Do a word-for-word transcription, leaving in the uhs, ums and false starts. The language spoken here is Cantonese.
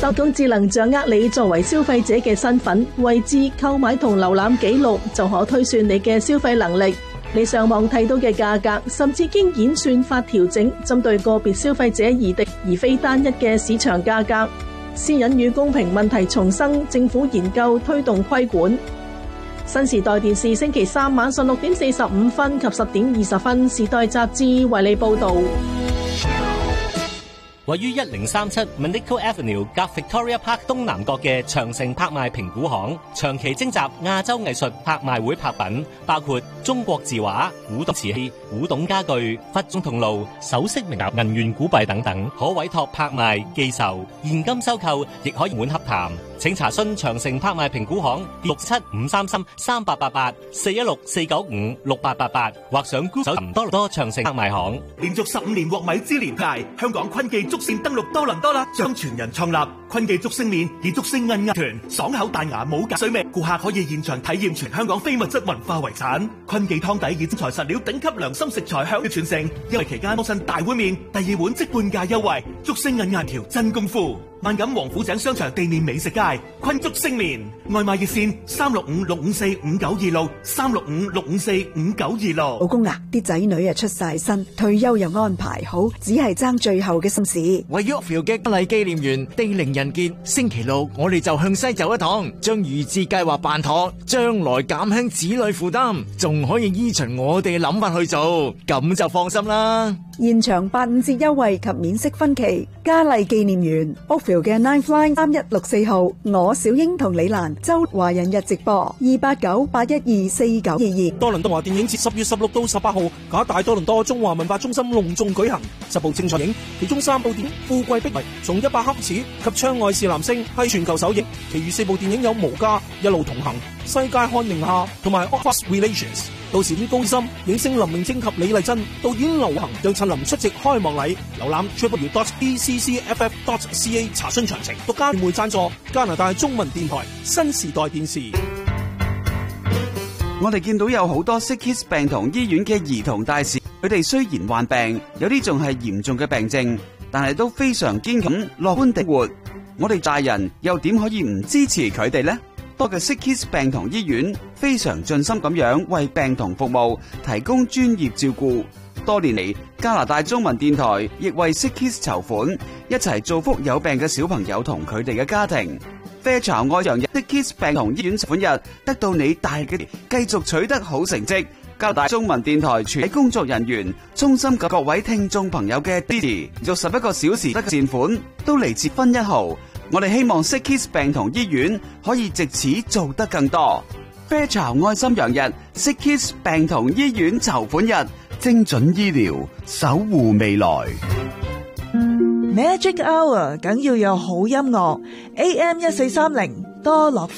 手工智能掌握你作為消費者嘅身份、位置、購買同瀏覽記錄，就可推算你嘅消費能力。你上網睇到嘅價格，甚至經演算法調整，針對個別消費者而定，而非單一嘅市場價格。私隱與公平問題重生，政府研究推動規管。新時代電視星期三晚上六點四十五分及十點二十分，時代雜誌為你報導。 位於一零三七 Monaco Avenue 夾 Victoria Park 東南角嘅長城拍賣評估行，長期徵集亞洲藝術拍賣會拍品，包括中國字畫、古董瓷器、古董家具、佛宗銅爐、首飾名額、銀元古幣等等，可委託拍賣、寄售、現金收購，亦可以滿洽談。請查詢長城拍賣評估行六七五三三三八八八四一六四九五六八八八，或上 Google 搜多倫多長城拍賣行。 連續十五年獲米芝蓮牌，香港坤記竹線登陸多倫多啦！將全人創立坤記竹升麵以竹升銀壓團，爽口彈牙冇鉀水味，顧客可以現場體驗全香港非物質文化遺產。坤記湯底以真材實料頂級良心食材享譽傳承，優惠期間幫襯大碗麵，第二碗即半價優惠。竹升銀壓條真功夫。萬錦王府井商場地面美食街，坤竹升麵外賣熱線三六五六五四五九二六三六五六五四五九二六。 老公啊，啲仔女啊出晒身，退休又安排好，只係爭最後嘅心事。 為咗 Oakville 嘅嘉麗紀念園地靈人傑，星期六我哋就向西走一趟，將預置計劃辦妥，將來減輕子女負擔，仲可以依循我哋嘅諗法去做，咁就放心啦。 現場八五折優惠及免息分期，嘉麗紀念園 Oakville 嘅 Nine Fly 三一六四號，我小英同李蘭周華人日直播二八九八一二四九二二。 多倫多華電影節十月十六到十八號，喺大多倫多中華文化中心隆重舉行，十部精彩影，其中三部電影《富貴逼迷》、從一百黑始及《窗外是男星》係全球首映，其餘四部電影有《無家》、《一路同行》、《世界看寧夏》同埋《Office Relations》。到時啲高心影星林明禎及李麗珍、導演劉恒將親臨出席開幕禮。瀏覽 triple w dot b c c f f dot c a 查詢詳情。獨家會贊助加拿大中文電台新時代電視。 我哋見到有好多 Sick Kids 病童醫院嘅兒童大使，佢哋雖然患病，有啲仲係嚴重嘅病症，但係都非常堅強樂觀地活。我哋大人又點可以唔支持佢哋呢？多嘅 Sick Kids 病童醫院非常盡心咁樣為病童服務，提供專業照顧。多年嚟，加拿大中文電台亦為 Sick Kids 籌款，一齊造福有病嘅小朋友同佢哋嘅家庭。啡巢愛上日 Sick Kids 病童醫院籌款日，得到你大嘅繼續取得好成績。加拿大中文電台全體工作人員衷心感謝各位聽眾朋友嘅支持，做十一個小時得嘅善款都嚟自分一毫。我哋希望 Sick Kids 病童醫院可以藉此做得更多。啡巢愛心洋日 Sick Kids 病童醫院籌款日，精準醫療，守護未來。 Magic Hour 梗要有好音樂 ，A M 一四三零多樂。